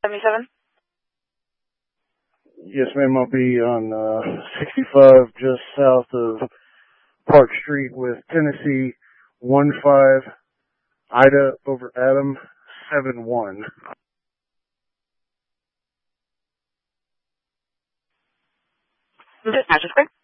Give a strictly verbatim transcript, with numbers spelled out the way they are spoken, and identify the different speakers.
Speaker 1: seventy-seven?
Speaker 2: Yes, ma'am. I'll be on uh, sixty-five just south of Park Street with Tennessee one five Ida over Adam seven one.
Speaker 1: Dispatch, is correct?